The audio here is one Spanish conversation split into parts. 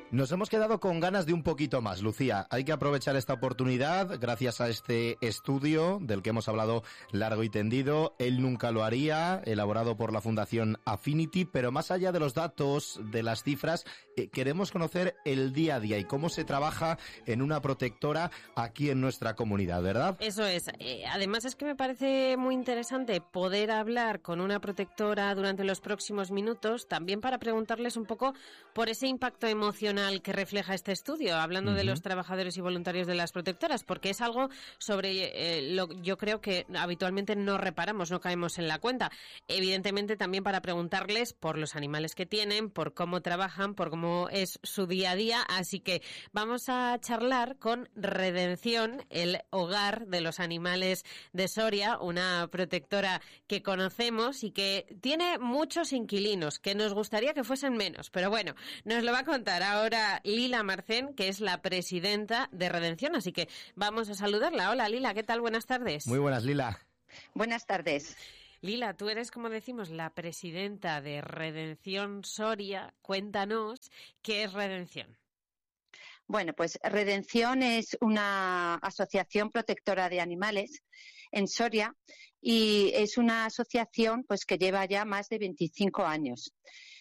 Nos hemos quedado con ganas de un poquito más, Lucía. Hay que aprovechar esta oportunidad gracias a este estudio del que hemos hablado largo y tendido. Él nunca lo haría, elaborado por la Fundación Affinity, pero más allá de los datos, de las cifras, queremos conocer el día a día y cómo se trabaja en una protectora aquí en nuestra comunidad, ¿verdad? Eso es. Además es que me parece muy interesante poder hablar con una protectora durante los próximos minutos, también para preguntarles un poco por ese impacto emocional que refleja este estudio, hablando de los trabajadores y voluntarios de las protectoras, porque es algo sobre yo creo que habitualmente no reparamos, no caemos en la cuenta. Evidentemente también para preguntarles por los animales que tienen, por cómo trabajan, por cómo es su día a día, así que vamos a charlar con Redención, el hogar de los animales de Soria, una protectora que conocemos y que tiene muchos inquilinos, que nos gustaría que fuesen menos, pero bueno, nos lo va a contar ahora Lila Marcén, que es la presidenta de Redención, así que vamos a saludarla. Hola Lila, ¿qué tal? Buenas tardes. Muy buenas, Lila. Buenas tardes. Lila, tú eres, como decimos, la presidenta de Redención Soria. Cuéntanos, ¿qué es Redención? Bueno, pues Redención es una asociación protectora de animales en Soria y es una asociación pues que lleva ya más de 25 años.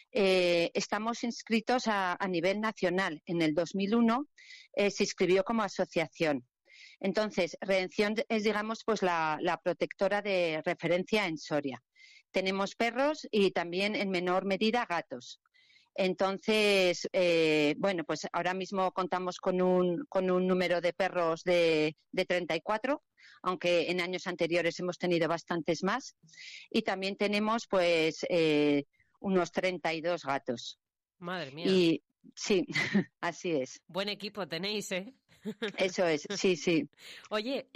Estamos inscritos a nivel nacional. En el 2001 se inscribió como asociación. Entonces, Redención es, digamos, pues la protectora de referencia en Soria. Tenemos perros y también, en menor medida, gatos. Entonces, bueno, pues ahora mismo contamos con un número de perros de 34, aunque en años anteriores hemos tenido bastantes más. Y también tenemos, pues, unos 32 gatos. Madre mía. Y sí, así es. Buen equipo tenéis, ¿eh? Eso es, sí, sí. Oye,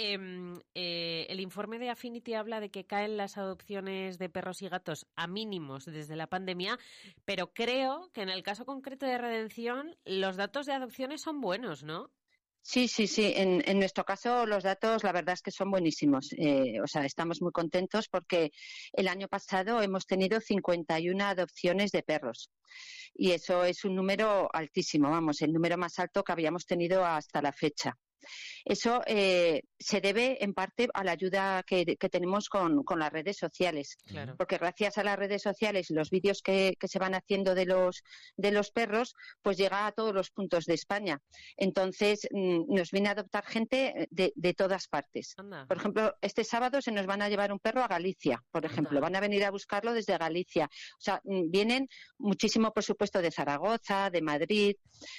el informe de Affinity habla de que caen las adopciones de perros y gatos a mínimos desde la pandemia, pero creo que en el caso concreto de Redención los datos de adopciones son buenos, ¿no? Sí, sí, sí. En nuestro caso los datos la verdad es que son buenísimos. O sea, estamos muy contentos porque el año pasado hemos tenido 51 adopciones de perros. Y eso es un número altísimo, vamos, el número más alto que habíamos tenido hasta la fecha. Eso se debe en parte a la ayuda que tenemos con las redes sociales. Claro. Porque gracias a las redes sociales y los vídeos que se van haciendo de los perros, pues llega a todos los puntos de España. Entonces nos viene a adoptar gente de todas partes. Anda. Por ejemplo, este sábado se nos van a llevar un perro a Galicia, por ejemplo. Anda. Van a venir a buscarlo desde Galicia. O sea, vienen muchísimo, por supuesto, de Zaragoza, de Madrid,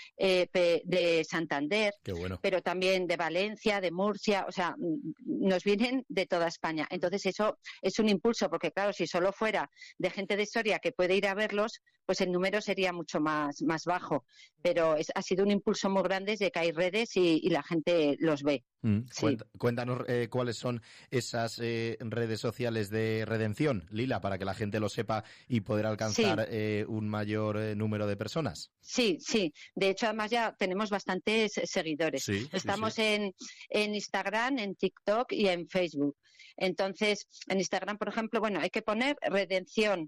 de Santander. Qué bueno. Pero también de Valencia, de Murcia, o sea, nos vienen de toda España. Entonces eso es un impulso, porque claro, si solo fuera de gente de Soria que puede ir a verlos, pues el número sería mucho más bajo. Pero ha sido un impulso muy grande de que hay redes y la gente los ve. Sí. Cuéntanos cuáles son esas redes sociales de Redención, Lila, para que la gente lo sepa y poder alcanzar un mayor número de personas. Sí, sí. De hecho, además ya tenemos bastantes seguidores. Sí, Estamos sí. en Instagram, en TikTok y en Facebook. Entonces, en Instagram, por ejemplo, bueno, hay que poner redención.org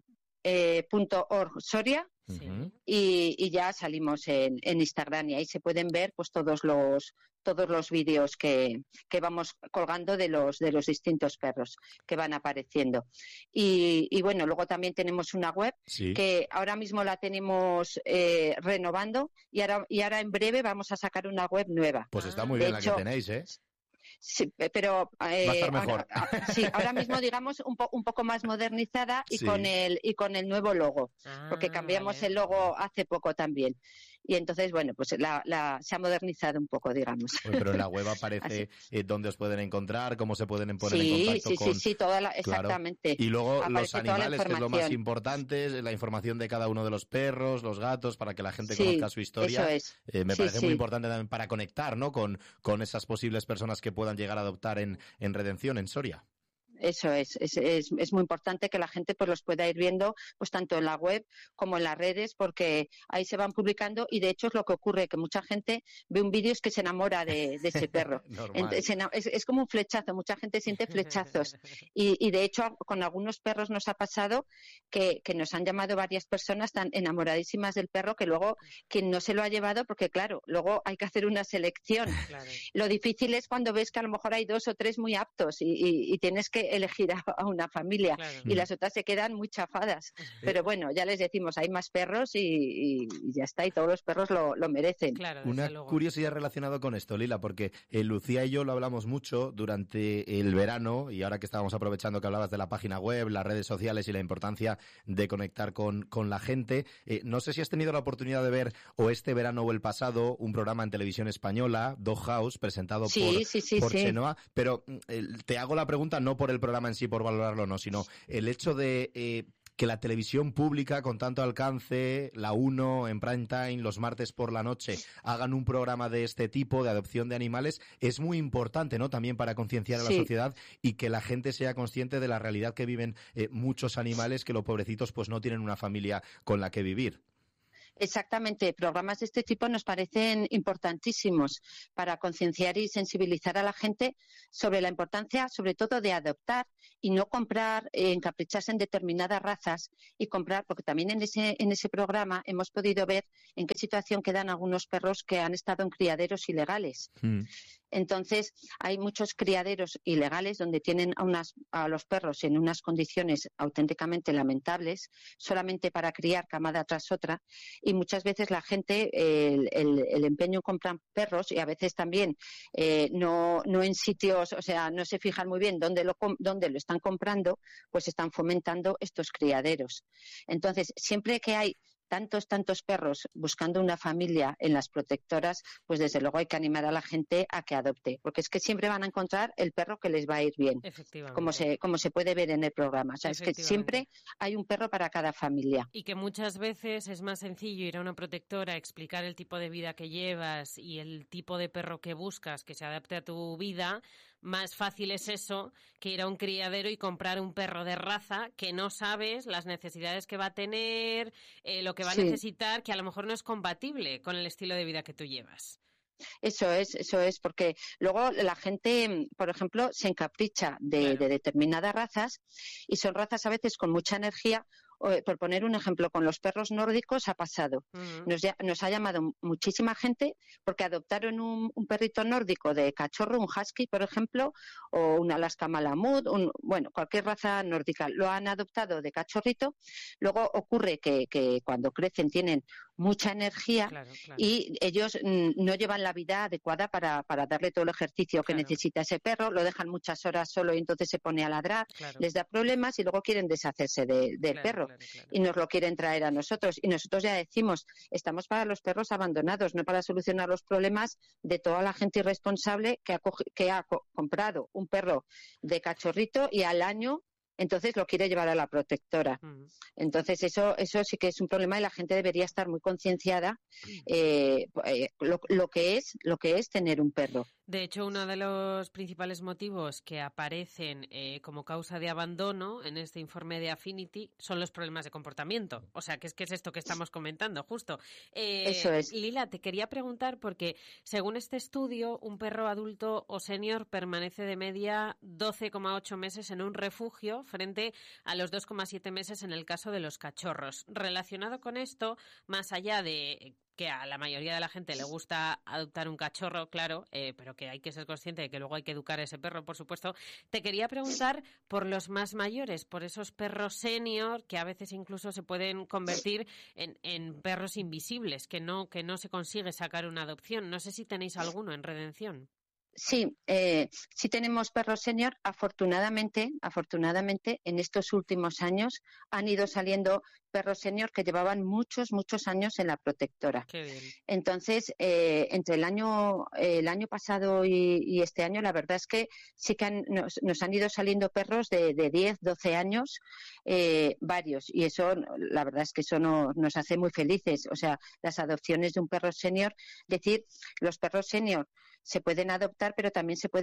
Soria. Sí. Y ya salimos en Instagram y ahí se pueden ver pues todos los vídeos que vamos colgando de los distintos perros que van apareciendo. Y bueno, luego también tenemos una web que ahora mismo la tenemos renovando y ahora en breve vamos a sacar una web nueva. Pues está muy bien la que tenéis, ¿eh? Sí, pero va a estar mejor. Ahora mismo digamos un poco más modernizada y con el nuevo logo, porque cambiamos el logo hace poco también. Y entonces, bueno, pues se ha modernizado un poco, digamos. Pero en la web aparece dónde os pueden encontrar, cómo se pueden poner en contacto con... Sí, exactamente. Y luego aparece los animales, que es lo más importante, la información de cada uno de los perros, los gatos, para que la gente conozca su historia. Eso es. Me parece muy importante también para conectar, ¿no? Con esas posibles personas que puedan llegar a adoptar en Redención, en Soria. Eso es muy importante que la gente pues los pueda ir viendo pues tanto en la web como en las redes, porque ahí se van publicando y de hecho es lo que ocurre, que mucha gente ve un vídeo y es que se enamora de ese perro. Es como un flechazo, mucha gente siente flechazos y de hecho con algunos perros nos ha pasado que nos han llamado varias personas tan enamoradísimas del perro que luego quien no se lo ha llevado, porque claro, luego hay que hacer una selección. Claro. Lo difícil es cuando ves que a lo mejor hay 2 o 3 muy aptos y tienes que elegir a una familia, claro. Y las otras se quedan muy chafadas. Pero bueno, ya les decimos, hay más perros y ya está, y todos los perros lo merecen. Claro, una curiosidad relacionada con esto, Lila, porque Lucía y yo lo hablamos mucho durante el verano, y ahora que estábamos aprovechando que hablabas de la página web, las redes sociales y la importancia de conectar con la gente. No sé si has tenido la oportunidad de ver, o este verano o el pasado, un programa en televisión española, Dog House, presentado por Chenoa, pero te hago la pregunta no por el programa en sí, por valorarlo, no, sino el hecho de que la televisión pública con tanto alcance, la 1 en prime time, los martes por la noche, hagan un programa de este tipo, de adopción de animales, es muy importante, ¿no? También para concienciar a la sociedad y que la gente sea consciente de la realidad que viven muchos animales, que los pobrecitos pues no tienen una familia con la que vivir. Exactamente, programas de este tipo nos parecen importantísimos para concienciar y sensibilizar a la gente sobre la importancia, sobre todo, de adoptar y no comprar, encapricharse en determinadas razas y comprar, porque también en ese programa hemos podido ver en qué situación quedan algunos perros que han estado en criaderos ilegales. Entonces, hay muchos criaderos ilegales donde tienen a los perros en unas condiciones auténticamente lamentables, solamente para criar camada tras otra, y muchas veces la gente, el empeño en comprar perros, y a veces también no en sitios, o sea, no se fijan muy bien dónde lo están comprando, pues están fomentando estos criaderos. Entonces, siempre que hay tantos perros buscando una familia en las protectoras, pues desde luego hay que animar a la gente a que adopte, porque es que siempre van a encontrar el perro que les va a ir bien, como se puede ver en el programa. O sea, es que siempre hay un perro para cada familia. Y que muchas veces es más sencillo ir a una protectora, explicar el tipo de vida que llevas y el tipo de perro que buscas que se adapte a tu vida. Más fácil es eso que ir a un criadero y comprar un perro de raza que no sabes las necesidades que va a tener, lo que va a necesitar, que a lo mejor no es compatible con el estilo de vida que tú llevas. Eso es, porque luego la gente, por ejemplo, se encapricha de determinadas razas y son razas a veces con mucha energía. Por poner un ejemplo, con los perros nórdicos ha pasado. Nos ha llamado muchísima gente porque adoptaron un perrito nórdico de cachorro, un husky, por ejemplo, o un Alaska Malamut, cualquier raza nórdica. Lo han adoptado de cachorrito. Luego ocurre que cuando crecen tienen mucha energía y ellos no llevan la vida adecuada para darle todo el ejercicio que necesita ese perro, lo dejan muchas horas solo y entonces se pone a ladrar, les da problemas y luego quieren deshacerse del perro y nos lo quieren traer a nosotros, y nosotros ya decimos, estamos para los perros abandonados, no para solucionar los problemas de toda la gente irresponsable que ha comprado un perro de cachorrito y al año entonces lo quiere llevar a la protectora. Entonces eso sí que es un problema y la gente debería estar muy concienciada lo que es tener un perro. De hecho, uno de los principales motivos que aparecen como causa de abandono en este informe de Affinity son los problemas de comportamiento. O sea, que es esto que estamos comentando, justo. Eso es. Lila, te quería preguntar porque, según este estudio, un perro adulto o senior permanece de media 12,8 meses en un refugio frente a los 2,7 meses en el caso de los cachorros. Relacionado con esto, más allá de que a la mayoría de la gente le gusta adoptar un cachorro, claro, pero que hay que ser consciente de que luego hay que educar a ese perro, por supuesto. Te quería preguntar por los más mayores, por esos perros senior que a veces incluso se pueden convertir en perros invisibles, que no se consigue sacar una adopción. No sé si tenéis alguno en Redención. Sí, sí tenemos perros senior. Afortunadamente, en estos últimos años han ido saliendo perros senior que llevaban muchos años en la protectora. Qué bien. Entonces, entre el año pasado y este año, la verdad es que sí que nos han ido saliendo perros de 10, 12 años, varios. Y eso, la verdad es que eso nos hace muy felices. O sea, las adopciones de un perro senior, los perros senior se pueden adoptar, pero también se pueden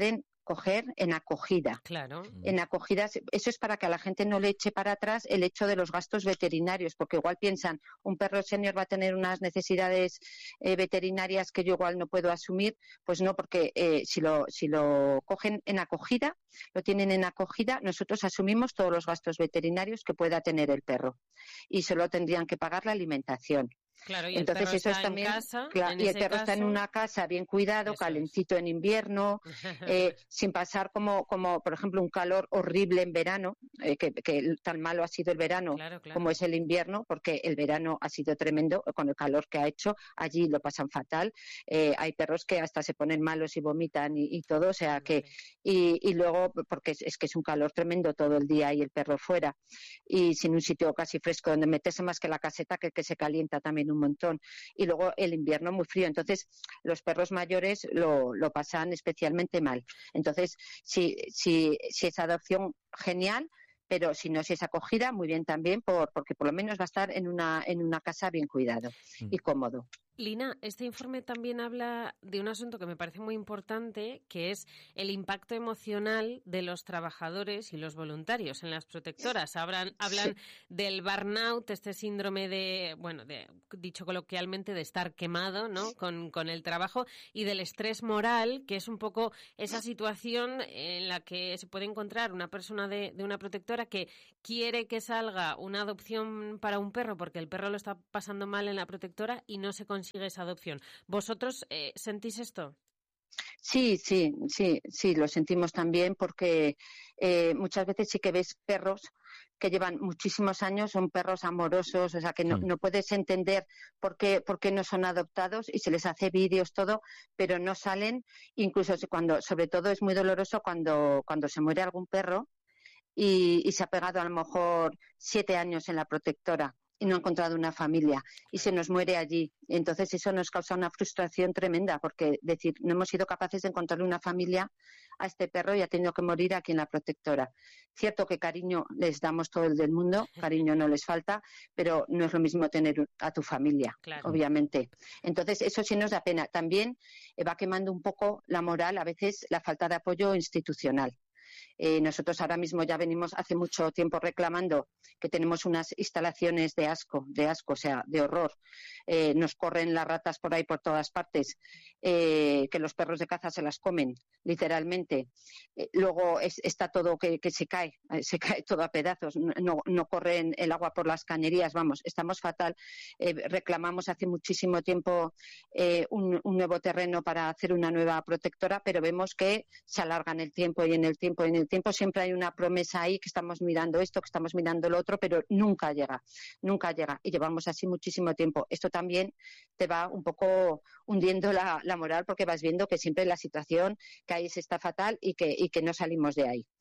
coger en acogida. Claro. En acogida, eso es para que a la gente no le eche para atrás el hecho de los gastos veterinarios, porque igual piensan, un perro senior va a tener unas necesidades veterinarias que yo igual no puedo asumir. Pues no, porque si lo cogen en acogida, lo tienen en acogida, nosotros asumimos todos los gastos veterinarios que pueda tener el perro y solo tendrían que pagar la alimentación. Claro, y entonces el perro eso está es también en casa, y el perro está en una casa bien cuidado, calentito en invierno, sin pasar como por ejemplo un calor horrible en verano, que tan malo ha sido el verano como es el invierno, porque el verano ha sido tremendo con el calor que ha hecho, allí lo pasan fatal, hay perros que hasta se ponen malos y vomitan y todo, o sea que y luego porque es que es un calor tremendo todo el día y el perro fuera y sin un sitio casi fresco donde meterse más que la caseta que se calienta también un montón, y luego el invierno muy frío, entonces los perros mayores lo pasan especialmente mal. Entonces si es adopción, genial, pero si no, si es acogida, muy bien también, porque por lo menos va a estar en una casa bien cuidado y cómodo. Lina, este informe también habla de un asunto que me parece muy importante, que es el impacto emocional de los trabajadores y los voluntarios en las protectoras. Hablan del burnout, este síndrome dicho coloquialmente, de estar quemado, ¿no? con el trabajo, y del estrés moral, que es un poco esa situación en la que se puede encontrar una persona de una protectora que quiere que salga una adopción para un perro porque el perro lo está pasando mal en la protectora y no se consigue esa adopción. ¿Vosotros sentís esto? Sí, lo sentimos también porque muchas veces sí que ves perros que llevan muchísimos años, son perros amorosos, o sea que no puedes entender por qué no son adoptados y se les hace vídeos, todo, pero no salen, incluso sobre todo es muy doloroso cuando se muere algún perro y se ha pegado a lo mejor 7 años en la protectora y no ha encontrado una familia y se nos muere allí. Entonces eso nos causa una frustración tremenda porque decir, no hemos sido capaces de encontrarle una familia a este perro y ha tenido que morir aquí en la protectora. Cierto que cariño les damos todo el del mundo, cariño no les falta, pero no es lo mismo tener a tu familia, obviamente. Entonces eso sí nos da pena. También va quemando un poco la moral, a veces la falta de apoyo institucional. Nosotros ahora mismo ya venimos hace mucho tiempo reclamando que tenemos unas instalaciones de asco, o sea, de horror. Nos corren las ratas por ahí por todas partes, que los perros de caza se las comen, literalmente. Luego está todo que se cae todo a pedazos, no corren el agua por las cañerías, vamos, estamos fatal. Reclamamos hace muchísimo tiempo un nuevo terreno para hacer una nueva protectora, pero vemos que se alarga en el tiempo y en el tiempo siempre hay una promesa ahí, que estamos mirando esto, que estamos mirando lo otro, pero nunca llega y llevamos así muchísimo tiempo. Esto también te va un poco hundiendo la moral porque vas viendo que siempre la situación que hay está fatal y que no salimos de ahí.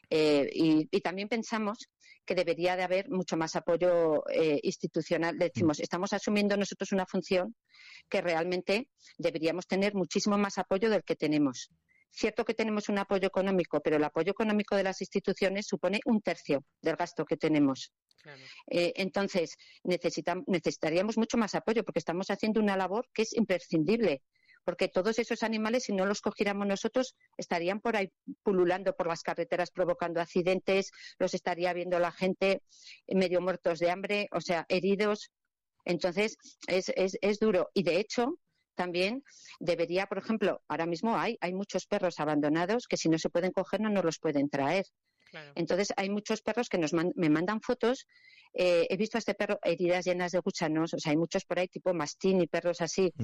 Y también pensamos que debería de haber mucho más apoyo institucional. Decimos, estamos asumiendo nosotros una función que realmente deberíamos tener muchísimo más apoyo del que tenemos. Cierto que tenemos un apoyo económico, pero el apoyo económico de las instituciones supone 1/3 del gasto que tenemos. Claro. Entonces, necesitaríamos mucho más apoyo porque estamos haciendo una labor que es imprescindible. Porque todos esos animales, si no los cogiéramos nosotros, estarían por ahí pululando por las carreteras provocando accidentes, los estaría viendo la gente medio muertos de hambre, o sea, heridos. Entonces, es duro. Y de hecho, también debería, por ejemplo, ahora mismo hay muchos perros abandonados que si no se pueden coger no nos los pueden traer. Claro. Entonces hay muchos perros que me mandan fotos. He visto a este perro heridas llenas de gusanos, o sea, hay muchos por ahí tipo mastín y perros así,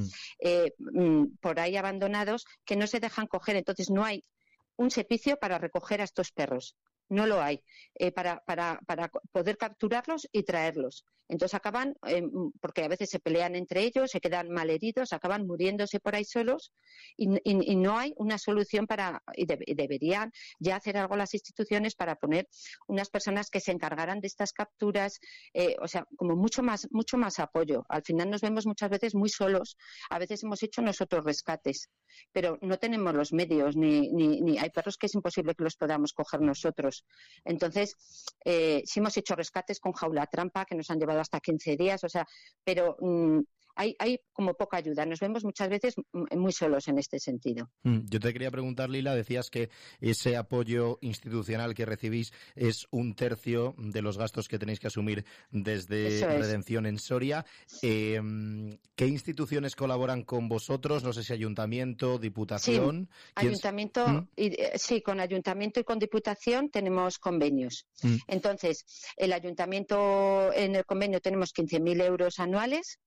por ahí abandonados que no se dejan coger. Entonces no hay un servicio para recoger a estos perros. No lo hay para poder capturarlos y traerlos. Entonces acaban, porque a veces se pelean entre ellos, se quedan malheridos, acaban muriéndose por ahí solos y no hay una solución y deberían ya hacer algo las instituciones para poner unas personas que se encargaran de estas capturas, o sea, como mucho más apoyo. Al final nos vemos muchas veces muy solos. A veces hemos hecho nosotros rescates, pero no tenemos los medios ni hay perros que es imposible que los podamos coger nosotros. Entonces, sí hemos hecho rescates con jaula trampa que nos han llevado hasta 15 días, o sea, pero hay como poca ayuda. Nos vemos muchas veces muy solos en este sentido. Yo te quería preguntar, Lila, decías que ese apoyo institucional que recibís es 1/3 de los gastos que tenéis que asumir desde Redención en Soria. ¿Qué instituciones colaboran con vosotros? No sé si ayuntamiento, diputación. Sí, ayuntamiento, sí, con ayuntamiento y con diputación tenemos convenios. Entonces, el ayuntamiento, en el convenio tenemos 15.000 euros anuales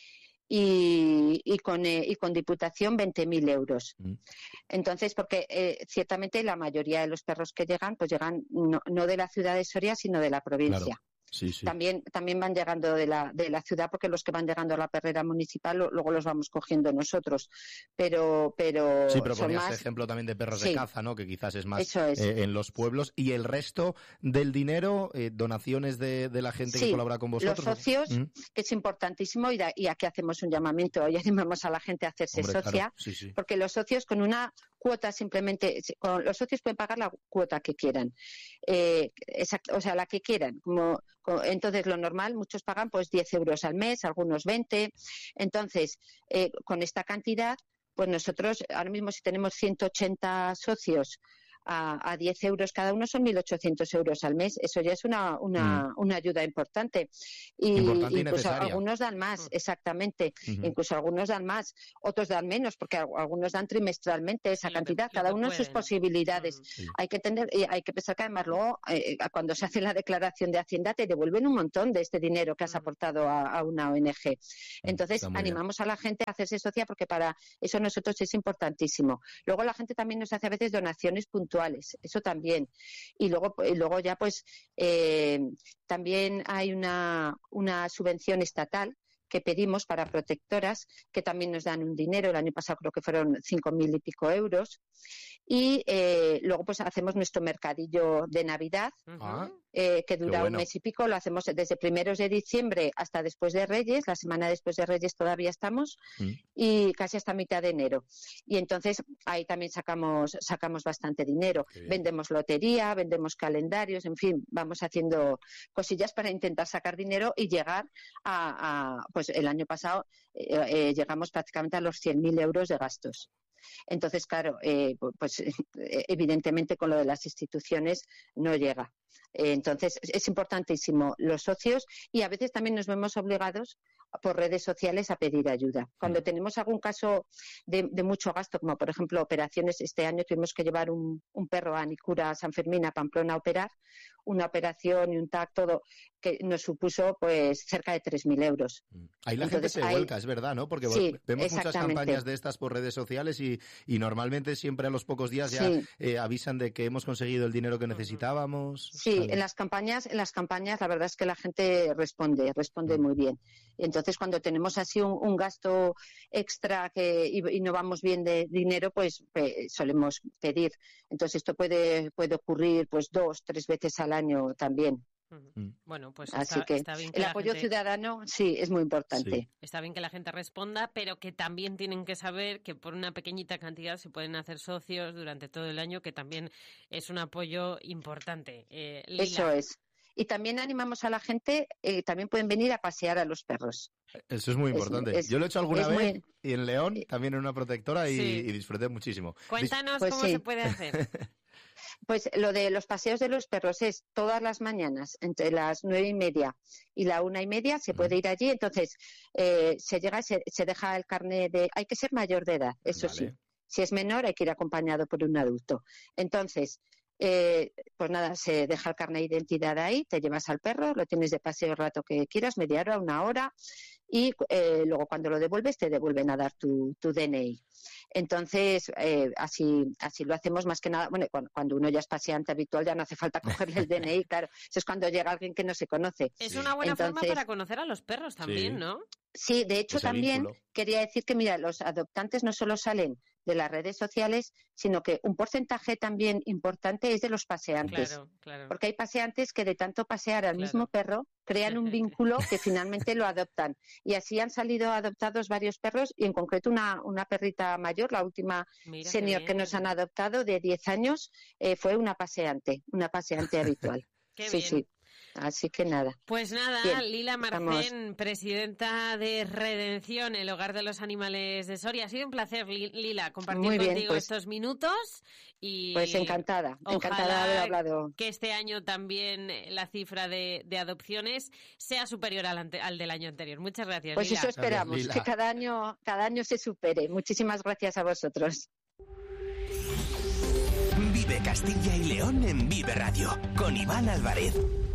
y con diputación 20.000 euros. Entonces, porque ciertamente la mayoría de los perros que llegan, pues llegan no de la ciudad de Soria, sino de la provincia. Claro. Sí. También van llegando de la ciudad, porque los que van llegando a la perrera municipal luego los vamos cogiendo nosotros. Pero sí, pero son ponías más... ejemplo también de perros de caza, ¿no? Que quizás es más es. En los pueblos. ¿Y el resto del dinero, donaciones de la gente que colabora con vosotros? Los socios, que es importantísimo, y aquí hacemos un llamamiento, y animamos a la gente a hacerse socia, claro. porque los socios con una cuota simplemente, los socios pueden pagar la cuota que quieran, o sea, la que quieran. Entonces, lo normal, muchos pagan pues 10 euros al mes, algunos 20. Entonces, con esta cantidad, pues nosotros ahora mismo, si tenemos 180 socios a 10 euros cada uno, son 1.800 euros al mes. Eso ya es una ayuda importante. Y incluso algunos dan más, exactamente. Incluso algunos dan más, otros dan menos, porque algunos dan trimestralmente esa cantidad, cada uno sus posibilidades. Hay que pensar que además luego, cuando se hace la declaración de Hacienda, te devuelven un montón de este dinero que has aportado a una ONG. Entonces, animamos a la gente a hacerse socia, porque para eso nosotros es importantísimo. Luego la gente también nos hace a veces donaciones puntuales, eso también. Y luego ya pues también hay una subvención estatal que pedimos para protectoras, que también nos dan un dinero. El año pasado creo que fueron 5.000 y pico euros. Y luego pues hacemos nuestro mercadillo de Navidad, que dura un mes y pico. Lo hacemos desde primeros de diciembre hasta después de Reyes. La semana después de Reyes todavía estamos, y casi hasta mitad de enero. Y entonces ahí también sacamos bastante dinero. Vendemos lotería, vendemos calendarios, en fin, vamos haciendo cosillas para intentar sacar dinero y llegar pues el año pasado llegamos prácticamente a los 100.000 euros de gastos. Entonces, claro, pues evidentemente con lo de las instituciones no llega. Entonces, es importantísimo los socios, y a veces también nos vemos obligados por redes sociales a pedir ayuda. Cuando tenemos algún caso de mucho gasto, como por ejemplo operaciones, este año tuvimos que llevar un perro a Nicura, San Fermín, a Pamplona a operar, una operación y un TAC, todo, que nos supuso pues cerca de 3.000 euros. Ahí la gente se vuelca, es verdad, ¿no? Porque vemos muchas campañas de estas por redes sociales y normalmente siempre a los pocos días ya avisan de que hemos conseguido el dinero que necesitábamos. Sí, en las campañas la verdad es que la gente responde muy bien. Entonces, cuando tenemos así un gasto extra y no vamos bien de dinero, pues solemos pedir. Entonces, esto puede ocurrir pues 2-3 veces al año también. Bueno, pues así que está bien que el apoyo ciudadano sí es muy importante. Sí. Está bien que la gente responda, pero que también tienen que saber que por una pequeñita cantidad se pueden hacer socios durante todo el año, que también es un apoyo importante. Lila. Eso es. Y también animamos a la gente, también pueden venir a pasear a los perros. Eso es muy importante. Yo lo he hecho alguna vez, y en León, también en una protectora, y disfruté muchísimo. Cuéntanos cómo se puede hacer. Pues lo de los paseos de los perros es todas las mañanas, entre las 9:30 y la 1:30, se puede ir allí. Entonces, se llega, se deja el carnet de... Hay que ser mayor de edad, eso sí. Si es menor, hay que ir acompañado por un adulto. Entonces, pues nada, se deja el carnet de identidad ahí, te llevas al perro, lo tienes de paseo el rato que quieras, media hora, 1 hora, y luego cuando lo devuelves te devuelven a dar tu DNI. Entonces, así lo hacemos más que nada. Bueno, cuando uno ya es paseante habitual ya no hace falta cogerle el DNI, claro. Eso es cuando llega alguien que no se conoce. Es una buena forma para conocer a los perros también, ¿no? Sí, de hecho también vínculo. Quería decir que, mira, los adoptantes no solo salen de las redes sociales, sino que un porcentaje también importante es de los paseantes. Claro. Porque hay paseantes que de tanto pasear al mismo perro crean un vínculo que finalmente lo adoptan. Y así han salido adoptados varios perros, y en concreto una perrita mayor, la última senior que nos han adoptado, de 10 años, fue una paseante habitual. Qué bien. Sí. Así que nada. Pues nada, bien, Lila Marcén, presidenta de Redención, el Hogar de los Animales de Soria. Ha sido un placer, Lila, compartir contigo estos minutos. Y pues encantada de haber hablado. Que este año también la cifra de adopciones sea superior al del año anterior. Muchas gracias, pues Lila. Eso esperamos, gracias, que cada año se supere. Muchísimas gracias a vosotros. Vive Castilla y León en Vive Radio, con Iván Álvarez.